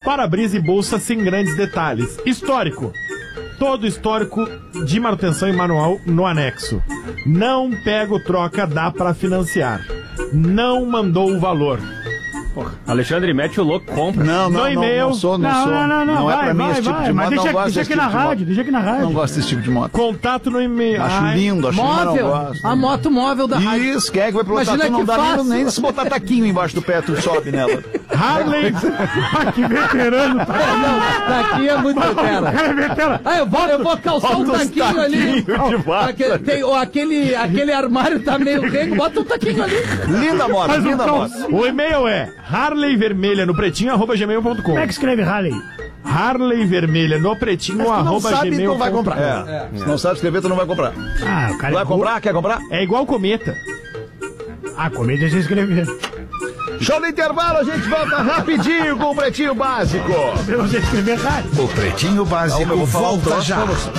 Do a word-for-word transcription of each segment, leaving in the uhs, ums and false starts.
para-brisa e bolsa sem grandes detalhes. Histórico. Todo histórico de manutenção e manual no anexo. Não pega o troca, dá pra financiar. Não mandou o valor. Porra, Alexandre, mete o louco, compra. Não, não, no e-mail. não, não sou, não, Não, sou. não, não, não, não vai, é pra mim vai, esse tipo vai, de mas moto, deixa, não gosto deixa desse aqui na tipo de rádio, moto. deixa aqui na rádio. Não gosto desse tipo de moto. Contato no e-mail. Acho Ai, lindo, acho lindo, mas não Móvel, gosto. a moto móvel da rádio. Isso, quem é que vai pilotar? Imagina Tu não que dá fácil. nem, nem se botar taquinho embaixo do pé, tu sobe nela. Harley. Ah, que veterano. É, não, daqui é muito veterano. Cara, é veterano. Ah, eu vou, eu vou calçar um Bota uns taquinho ali. taquinhos de vaca. Aquele, tem, ou aquele, aquele armário tá meio rego, bota um taquinho ali. Linda moto, Faz um linda moto. calço. O e-mail é harley vermelha no pretinho arroba gmail ponto com. Como é que escreve Harley? Harley vermelha no pretinho Mas tu não arroba sabe, gmail tu vai ponto com. comprar. É. Se não sabe escrever, tu não vai comprar. Ah, o cara Vai é comprar? Quer comprar? É igual cometa. Ah, comida deixa eu escrever. Show do intervalo, a gente volta rapidinho com o Pretinho Básico. Eu sei escrever rádio. O Pretinho Básico Calma, eu vou falar um volta troço já. pra você.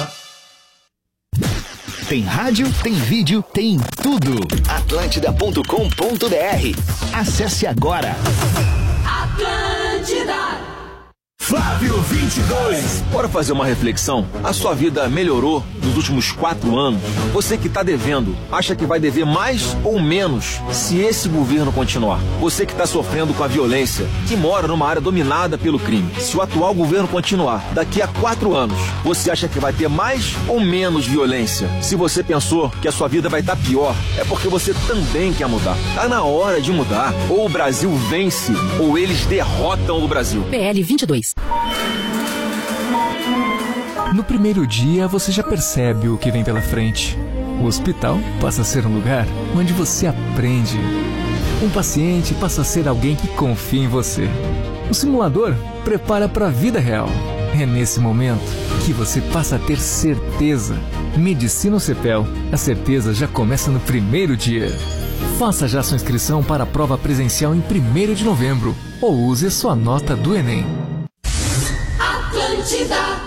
Tem rádio, tem vídeo, tem tudo. Atlântida ponto com ponto br. Acesse agora. Atlântida. Flávio vinte e dois. Bora fazer uma reflexão? A sua vida melhorou nos últimos quatro anos? Você que está devendo, acha que vai dever mais ou menos se esse governo continuar? Você que está sofrendo com a violência, que mora numa área dominada pelo crime, se o atual governo continuar, daqui a quatro anos, você acha que vai ter mais ou menos violência? Se você pensou que a sua vida vai estar pior, é porque você também quer mudar. Tá na hora de mudar. Ou o Brasil vence, ou eles derrotam o Brasil. P L vinte e dois. No primeiro dia, você já percebe o que vem pela frente. O hospital passa a ser um lugar onde você aprende. Um paciente passa a ser alguém que confia em você. O simulador prepara para a vida real. É nesse momento que você passa a ter certeza. Medicina Cepel. A certeza já começa no primeiro dia. Faça já sua inscrição para a prova presencial em primeiro de novembro. Ou use a sua nota do Enem. Atlântida.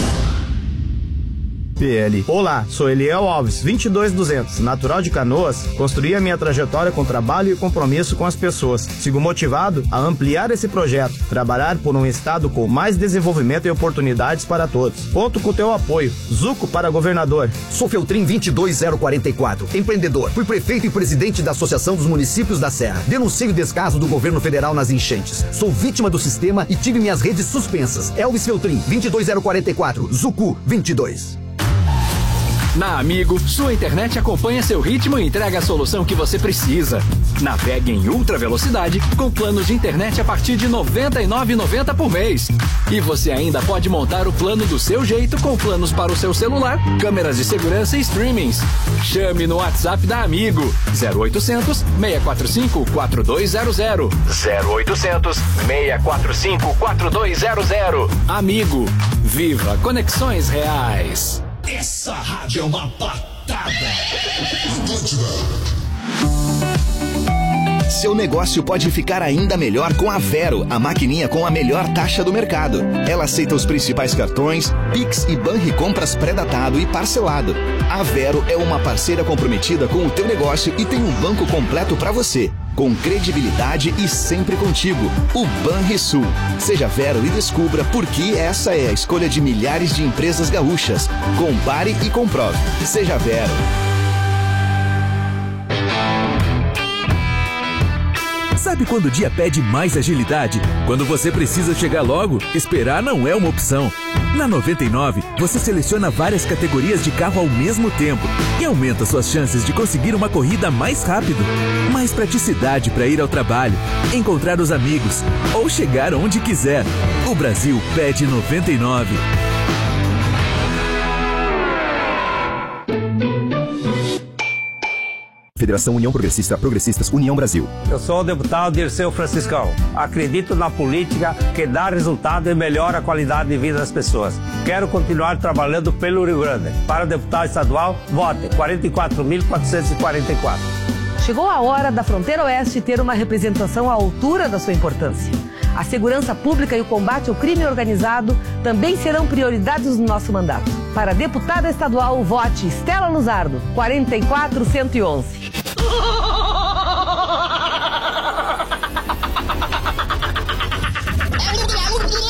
P L. Olá, sou Eliel Alves, vinte e dois duzentos, natural de Canoas. Construí a minha trajetória com trabalho e compromisso com as pessoas. Sigo motivado a ampliar esse projeto, trabalhar por um estado com mais desenvolvimento e oportunidades para todos. Conto com o teu apoio. Zuco para governador. Sou Feltrin vinte e dois zero quarenta e quatro, empreendedor. Fui prefeito e presidente da Associação dos Municípios da Serra. Denunciei o descaso do governo federal nas enchentes. Sou vítima do sistema e tive minhas redes suspensas. Elvis Feltrin vinte e dois zero quarenta e quatro, Zucu vinte e dois. Na Amigo, sua internet acompanha seu ritmo e entrega a solução que você precisa. Navegue em ultra velocidade com planos de internet a partir de noventa e nove reais e noventa centavos por mês. E você ainda pode montar o plano do seu jeito com planos para o seu celular, câmeras de segurança e streamings. Chame no WhatsApp da Amigo zero oitocentos, seis quatro cinco, quatro dois zero zero. zero oitocentos, seis quatro cinco, quatro dois zero zero. Amigo, viva conexões reais. Essa rádio é uma patada. Seu negócio pode ficar ainda melhor com a Vero, a maquininha com a melhor taxa do mercado. Ela aceita os principais cartões, Pix e Banricompras pré-datado e parcelado. A Vero é uma parceira comprometida com o teu negócio e tem um banco completo para você. Com credibilidade e sempre contigo. O Banrisul. Seja Vero e descubra por que essa é a escolha de milhares de empresas gaúchas. Compare e comprove. Seja Vero. Sabe quando o dia pede mais agilidade? Quando você precisa chegar logo, esperar não é uma opção. Na noventa e nove, você seleciona várias categorias de carro ao mesmo tempo e aumenta suas chances de conseguir uma corrida mais rápido. Mais praticidade para ir ao trabalho, encontrar os amigos ou chegar onde quiser. O Brasil pede noventa e nove. Federação União Progressista Progressistas União Brasil. Eu sou o deputado Dirceu Franciscão. Acredito na política que dá resultado e melhora a qualidade de vida das pessoas. Quero continuar trabalhando pelo Rio Grande. Para deputado estadual, vote quarenta e quatro mil quatrocentos e quarenta e quatro. Chegou a hora da Fronteira Oeste ter uma representação à altura da sua importância. A segurança pública e o combate ao crime organizado também serão prioridades no nosso mandato. Para deputada estadual, vote Estela Luzardo, quarenta e quatro cento e onze.